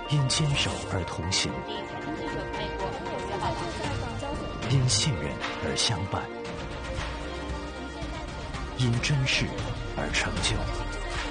因坚守而同行，因信任而相伴，因真实而成就。